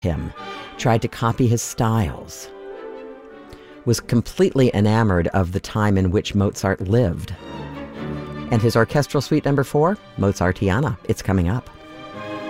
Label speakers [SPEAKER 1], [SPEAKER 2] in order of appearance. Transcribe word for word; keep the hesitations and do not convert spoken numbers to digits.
[SPEAKER 1] him, tried to copy his styles, was completely enamored of the time in which Mozart lived. And his orchestral suite number four, Mozartiana, it's coming up.